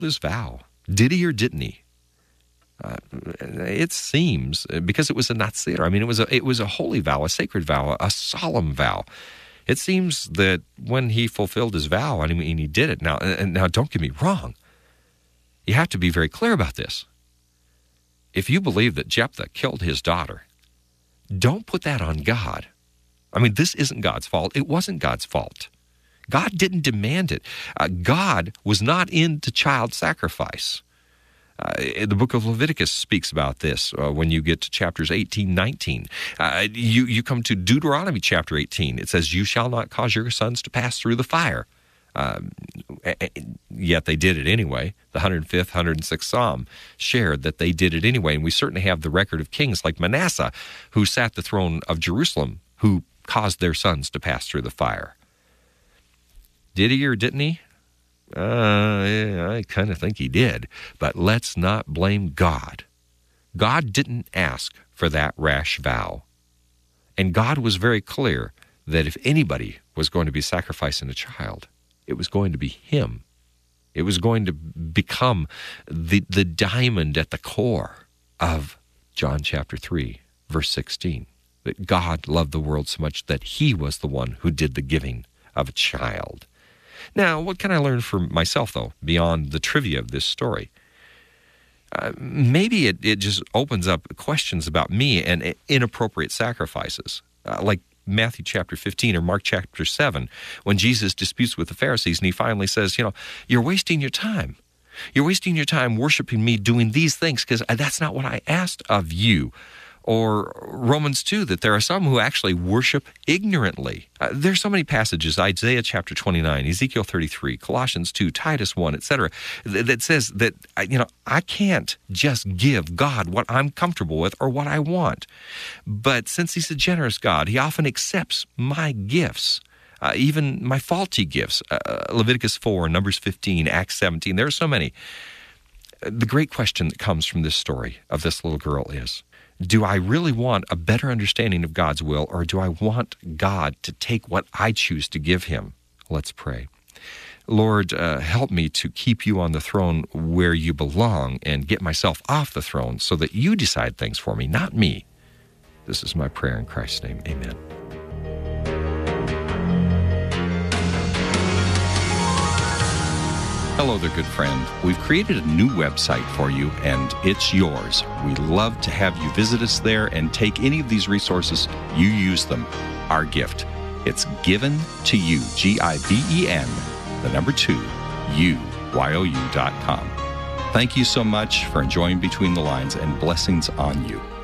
his vow? Did he or didn't he? It seems, because it was a Nazir. I mean, it was a holy vow, a sacred vow, a solemn vow. It seems that when he fulfilled his vow, I mean, he did it. Now, don't get me wrong. You have to be very clear about this. If you believe that Jephthah killed his daughter, don't put that on God. I mean, this isn't God's fault. It wasn't God's fault. God didn't demand it. God was not into child sacrifice. The book of Leviticus speaks about this when you get to chapters 18, 19. You come to Deuteronomy chapter 18. It says, you shall not cause your sons to pass through the fire. Yet they did it anyway. The 105th, 106th Psalm shared that they did it anyway. And we certainly have the record of kings like Manasseh, who sat the throne of Jerusalem, who caused their sons to pass through the fire. Did he or didn't he? I kind of think he did, but let's not blame God. God didn't ask for that rash vow. And God was very clear that if anybody was going to be sacrificing a child, it was going to be him. It was going to become the diamond at the core of John chapter 3, verse 16, that God loved the world so much that he was the one who did the giving of a child. Now, what can I learn for myself, though, beyond the trivia of this story? Maybe it just opens up questions about me and inappropriate sacrifices, like Matthew chapter 15 or Mark chapter 7, when Jesus disputes with the Pharisees and he finally says, you're wasting your time. You're wasting your time worshiping me doing these things because that's not what I asked of you. Or Romans 2, that there are some who actually worship ignorantly. There's so many passages, Isaiah chapter 29, Ezekiel 33, Colossians 2, Titus 1, etc., that says that, I can't just give God what I'm comfortable with or what I want. But since he's a generous God, he often accepts my gifts, even my faulty gifts. Leviticus 4, Numbers 15, Acts 17, there are so many. The great question that comes from this story of this little girl is, do I really want a better understanding of God's will, or do I want God to take what I choose to give him? Let's pray. Lord, help me to keep you on the throne where you belong and get myself off the throne so that you decide things for me, not me. This is my prayer in Christ's name. Amen. Hello there, good friend. We've created a new website for you, and it's yours. We love to have you visit us there and take any of these resources. You use them. Our gift. It's given to you, GIVEN, 2, UYOU.com. Thank you so much for enjoying Between the Lines, and blessings on you.